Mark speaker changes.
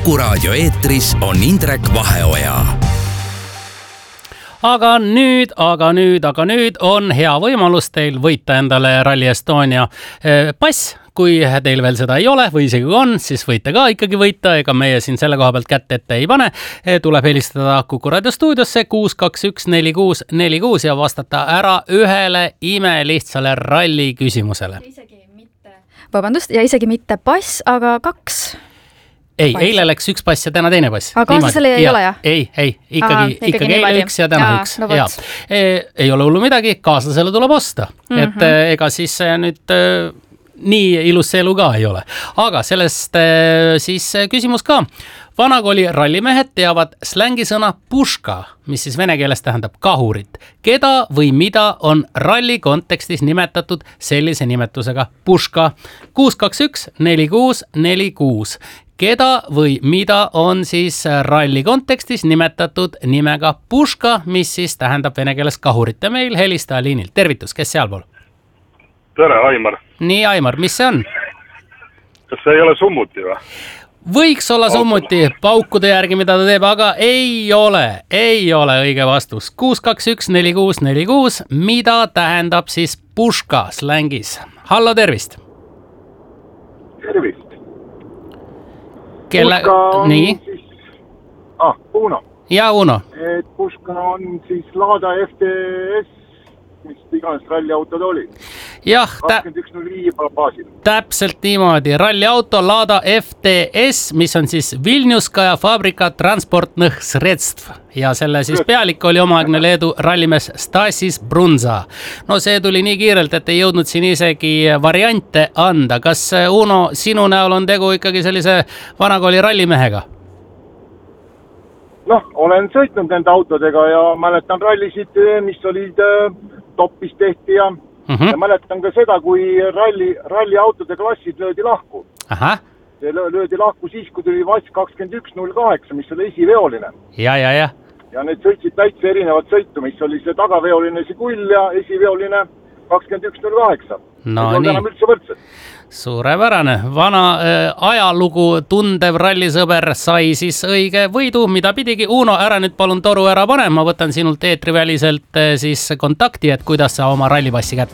Speaker 1: Kuku Raadio eetris on Indrek Vaheoja.
Speaker 2: Aga nüüd on hea võimalus teil võita endale Rally Estonia pass. Kui teil veel seda ei ole või isegi kui on, siis võite ka ikkagi võita. Ega meie siin selle koha pealt kätt ette ei pane. Tuleb helistada Kuku Raadio stuudiosse 6214646 ja vastata ära ühele imelihtsale ralli küsimusele.
Speaker 3: Isegi mitte pass, aga 2.
Speaker 2: Ei, eile läks 1 pass ja täna teine pass.
Speaker 3: Aga kaaslasele ei ole, jah?
Speaker 2: Ei, ikkagi eile 1 ja täna 1.
Speaker 3: No
Speaker 2: ei ole hullu midagi, kaaslasele tuleb osta. Et ega siis nüüd nii ilus see elu ka ei ole. Aga sellest siis küsimus ka. Vanakooli rallimehed teavad slängisõna puška, mis siis vene keeles tähendab kahurit. Keda või mida on ralli kontekstis nimetatud sellise nimetusega puška? 6214646. Keda või mida on siis ralli kontekstis nimetatud nimega puška, mis siis tähendab vene keeles kahurit? Ja meil helistaja liinil. Tervitus, kes sealpool?
Speaker 4: Tere, Aimar.
Speaker 2: Nii, Aimar, mis see on?
Speaker 4: Kas see ei ole summuti või?
Speaker 2: Võiks olla summuti paukude järgi, mida ta teeb, aga ei ole õige vastus. 6214646. Mida tähendab siis puška slängis? Hallo, tervist!
Speaker 4: Tervist!
Speaker 2: Puška on
Speaker 4: nii? Siis... Uno.
Speaker 2: Ja, Uno.
Speaker 4: Puška on siis Lada FTS, mis iganes ralliautod oli.
Speaker 2: Jah,
Speaker 4: 21.05 baasil.
Speaker 2: Täpselt niimoodi. Ralliauto Lada FTS, mis on siis Vilniuskaja fabrika transportnõh sredstv. Ja selle siis pealik oli omaaegne Leedu rallimees Stasis Brunza. No see tuli nii kiirelt, et ei jõudnud siin isegi variante anda. Kas Uno, sinu näol on tegu ikkagi sellise vanakooli rallimehega?
Speaker 4: Olen sõitnud nende autodega ja mäletan rallisid, mis olid toppis tehti ja mäletan ka seda, kui ralliautode klassid löödi lahku.
Speaker 2: Aha.
Speaker 4: See löödi lahku siis, kui tuli VAS 2108, mis oli esiveoline.
Speaker 2: Ja.
Speaker 4: Ja need sõitsid täitsa erinevat sõitu, mis oli see tagaveoline see kull ja esiveoline 2108.
Speaker 2: No
Speaker 4: nii. Enam üldse võrdsed.
Speaker 2: Suurepärane. Vana ajalugu tundev rallisõber sai siis õige võidu, mida pidigi. Uno, ära nüüd palun toru ära pane. Ma võtan sinult eetriväliselt siis kontakti, et kuidas sa oma rallipassi kätte